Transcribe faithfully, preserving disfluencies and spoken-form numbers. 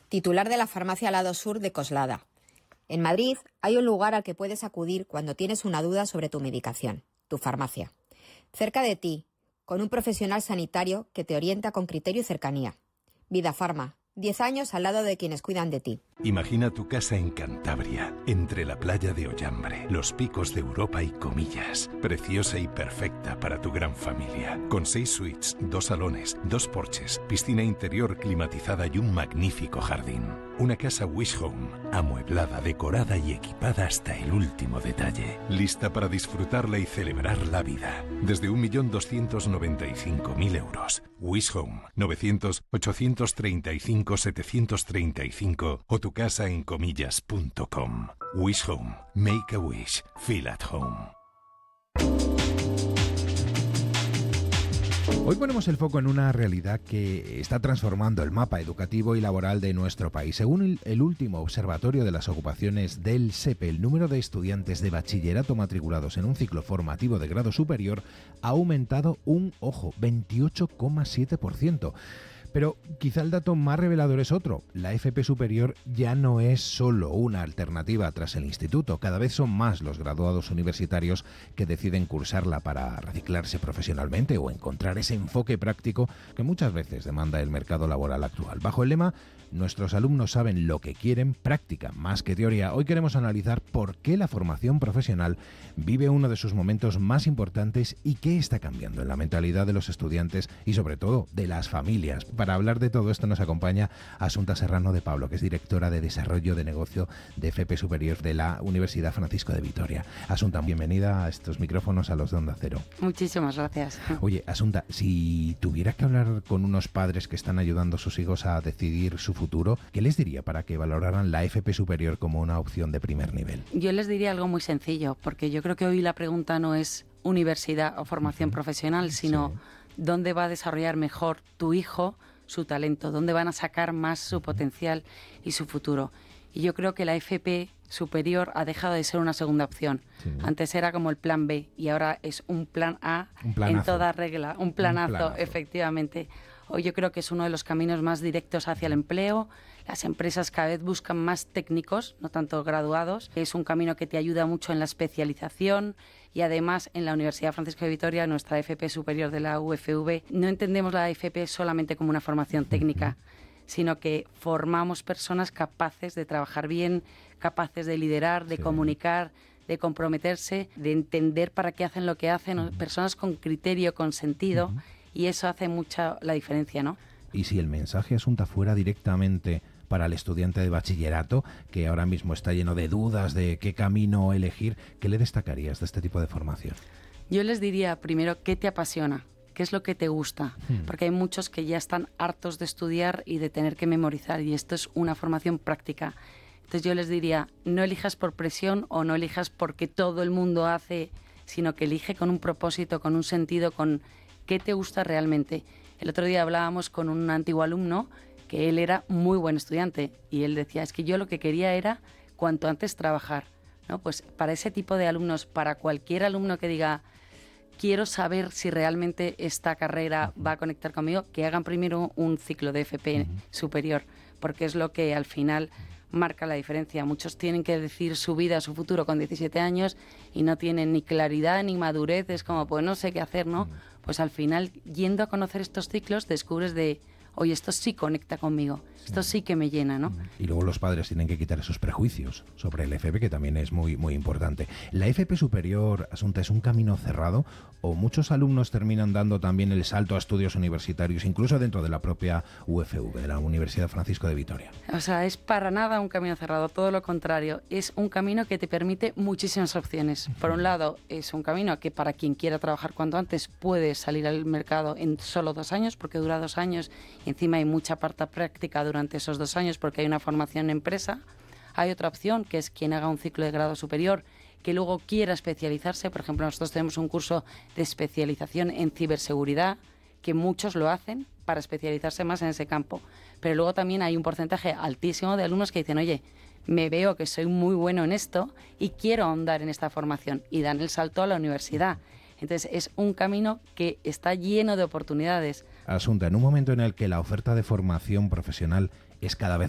titular de la farmacia Lado Sur de Coslada. En Madrid hay un lugar al que puedes acudir cuando tienes una duda sobre tu medicación, tu farmacia. Cerca de ti, con un profesional sanitario que te orienta con criterio y cercanía. Vida Farma, diez años al lado de quienes cuidan de ti. Imagina tu casa en Cantabria, entre la playa de Ollambre, los picos de Europa y Comillas. Preciosa y perfecta para tu gran familia. Con seis suites, dos salones, dos porches, piscina interior climatizada y un magnífico jardín. Una casa Wish Home, amueblada, decorada y equipada hasta el último detalle. Lista para disfrutarla y celebrar la vida. Desde un millón doscientos noventa y cinco mil euros. Wish Home, novecientos, ochocientos treinta y cinco, setecientos treinta y cinco o tu casa en comillas punto com. Wish Home. Make a wish. Feel at home. Hoy ponemos el foco en una realidad que está transformando el mapa educativo y laboral de nuestro país. Según el último observatorio de las ocupaciones del S E P E, el número de estudiantes de bachillerato matriculados en un ciclo formativo de grado superior ha aumentado un, ojo, veintiocho coma siete por ciento. Pero quizá el dato más revelador es otro. La F P superior ya no es solo una alternativa tras el instituto. Cada vez son más los graduados universitarios que deciden cursarla para reciclarse profesionalmente o encontrar ese enfoque práctico que muchas veces demanda el mercado laboral actual. Bajo el lema "Nuestros alumnos saben lo que quieren, práctica más que teoría", hoy queremos analizar por qué la formación profesional vive uno de sus momentos más importantes y qué está cambiando en la mentalidad de los estudiantes y sobre todo de las familias. Para hablar de todo esto nos acompaña Asunta Serrano de Pablo, que es directora de Desarrollo de Negocio de F P Superior de la Universidad Francisco de Vitoria. Asunta, bienvenida a estos micrófonos, a los de Onda Cero. Muchísimas gracias. Oye, Asunta, si tuviera que hablar con unos padres que están ayudando a sus hijos a decidir su futuro, ¿qué les diría para que valoraran la F P Superior como una opción de primer nivel? Yo les diría algo muy sencillo, porque yo creo que hoy la pregunta no es universidad o formación uh-huh. profesional, sino sí. dónde va a desarrollar mejor tu hijo su talento, dónde van a sacar más su potencial y su futuro. Y yo creo que la F P superior ha dejado de ser una segunda opción. Sí. Antes era como el plan B y ahora es un plan A un en toda regla, un planazo, un planazo, efectivamente. Hoy yo creo que es uno de los caminos más directos hacia el empleo. Las empresas cada vez buscan más técnicos, no tanto graduados. Es un camino que te ayuda mucho en la especialización y además en la Universidad Francisco de Vitoria, nuestra F P superior de la U F V, no entendemos la F P solamente como una formación técnica, sino que formamos personas capaces de trabajar bien, capaces de liderar, de sí. comunicar, de comprometerse, de entender para qué hacen lo que hacen, uh-huh. personas con criterio, con sentido, uh-huh. y eso hace mucha la diferencia, ¿no? Y si el mensaje, Asunta, fuera directamente para el estudiante de bachillerato, que ahora mismo está lleno de dudas de qué camino elegir, ¿qué le destacarías de este tipo de formación? Yo les diría primero qué te apasiona, qué es lo que te gusta, hmm. porque hay muchos que ya están hartos de estudiar y de tener que memorizar, y esto es una formación práctica. Entonces yo les diría, no elijas por presión o no elijas porque todo el mundo hace, sino que elige con un propósito, con un sentido, con qué te gusta realmente. El otro día hablábamos con un antiguo alumno que él era muy buen estudiante y él decía, es que yo lo que quería era cuanto antes trabajar, ¿no? Pues para ese tipo de alumnos, para cualquier alumno que diga, quiero saber si realmente esta carrera va a conectar conmigo, que hagan primero un ciclo de F P uh-huh. superior, porque es lo que al final marca la diferencia. Muchos tienen que decir su vida, su futuro con diecisiete años y no tienen ni claridad ni madurez, es como, pues no sé qué hacer, ¿no? Pues al final, yendo a conocer estos ciclos, descubres de, oye, esto sí conecta conmigo, esto sí que me llena, ¿no? Y luego los padres tienen que quitar esos prejuicios sobre el F P, que también es muy, muy importante. ¿La F P superior, Asunta, es un camino cerrado o muchos alumnos terminan dando también el salto a estudios universitarios, incluso dentro de la propia U F V, de la Universidad Francisco de Vitoria? O sea, es para nada un camino cerrado, todo lo contrario. Es un camino que te permite muchísimas opciones. Por un lado, es un camino que para quien quiera trabajar cuanto antes puede salir al mercado en solo dos años, porque dura dos años y encima hay mucha parte práctica durante esos dos años porque hay una formación en empresa. Hay otra opción, que es quien haga un ciclo de grado superior, que luego quiera especializarse. Por ejemplo, nosotros tenemos un curso de especialización en ciberseguridad, que muchos lo hacen para especializarse más en ese campo. Pero luego también hay un porcentaje altísimo de alumnos que dicen, oye, me veo que soy muy bueno en esto y quiero ahondar en esta formación, y dan el salto a la universidad. Entonces es un camino que está lleno de oportunidades. Asunta, en un momento en el que la oferta de formación profesional es cada vez